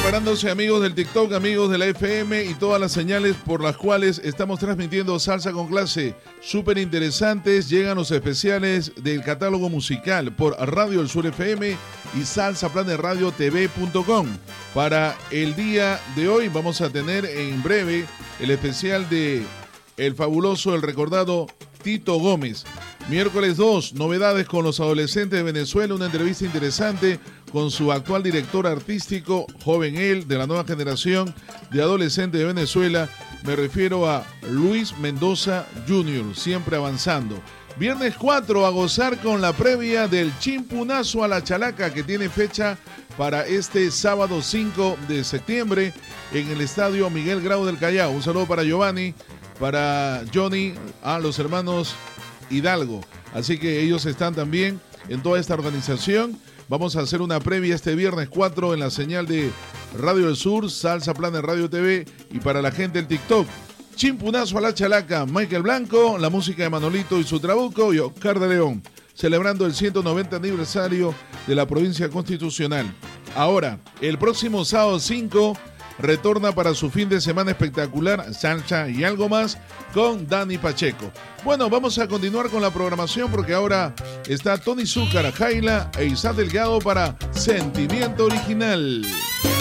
preparándose, amigos del TikTok, amigos de la FM y todas las señales por las cuales estamos transmitiendo Salsa con Clase. Súper interesantes, llegan los especiales del catálogo musical por Radio El Sur FM y salsaplaneradiotv.com. Para el día de hoy vamos a tener en breve el especial de el fabuloso, el recordado Tito Gómez. Miércoles 2, novedades con los adolescentes de Venezuela, una entrevista interesante con su actual director artístico, joven él, de la nueva generación de adolescentes de Venezuela. Me refiero a Luis Mendoza Jr., siempre avanzando. Viernes 4, a gozar con la previa del Chimpunazo a la Chalaca, que tiene fecha para este sábado 5 de septiembre en el Estadio Miguel Grau del Callao. Un saludo para Giovanni, para Johnny, a los hermanos Hidalgo. Así que ellos están también en toda esta organización. Vamos a hacer una previa este viernes 4 en la señal de Radio del Sur, Salsa Planet Radio TV, y para la gente del TikTok, Chimpunazo a la Chalaca, Michael Blanco, la música de Manolito y su Trabuco y Oscar de León, celebrando el 190 aniversario de la provincia constitucional. Ahora, el próximo sábado 5, retorna para su fin de semana espectacular, salsa y algo más, con Dani Pacheco. Bueno, vamos a continuar con la programación porque ahora está Tony Zúcar, Jaila e Isaac Delgado para Sentimiento Original.